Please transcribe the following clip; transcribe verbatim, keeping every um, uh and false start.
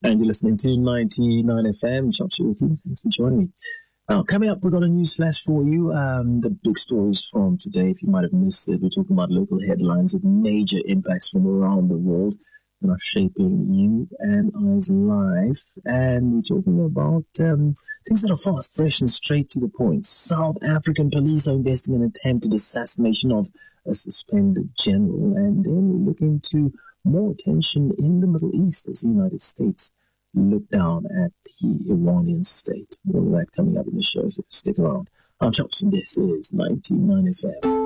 And you're listening to ninety-nine F M. Chachi with you. Thanks for joining me. Now, coming up, we've got a news flash for you. Um, the big stories from today, if you might have missed it, we're talking about local headlines with major impacts from around the world that are shaping you and I's life. And we're talking about um, things that are fast, fresh, and straight to the point. South African police are investigating an attempted assassination of a suspended general. And then we look into more tension in the Middle East as the United States look down at the Iranian state. All of that coming up in the show, so stick around. I'm Johnson. This is ninety-nine F M.